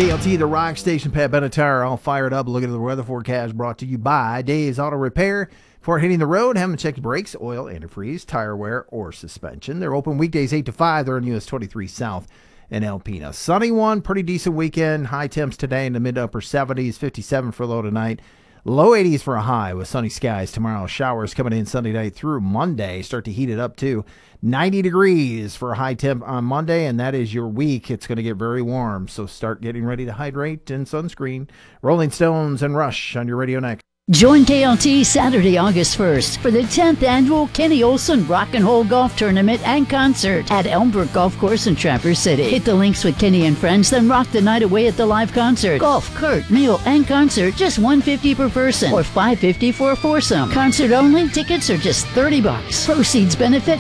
KLT, the rock station. Pat Benatar, all fired up. Looking at the weather forecast brought to you by Dave's Auto Repair. Before hitting the road, have them check brakes, oil, antifreeze, tire wear, or suspension. They're open weekdays 8 to 5. They're on US 23 South in Alpena. Sunny one, pretty decent weekend. High temps today in the mid to upper 70s, 57 for low tonight. Low 80s for a high with sunny skies tomorrow. Showers coming in Sunday night through Monday. Start to heat it up too. 90 degrees for a high temp on Monday, and that is your week. It's going to get very warm, so start getting ready to hydrate and sunscreen. Rolling Stones and Rush on your radio next. Join KLT Saturday, August 1st for the 10th annual Kenny Olson Rock and Roll Golf Tournament and Concert at Elmbrook Golf Course in Traverse City. Hit the links with Kenny and friends, then rock the night away at the live concert. Golf, cart, meal, and concert, just $150 per person or $550 for a foursome. Concert only, tickets are just $30. Proceeds benefit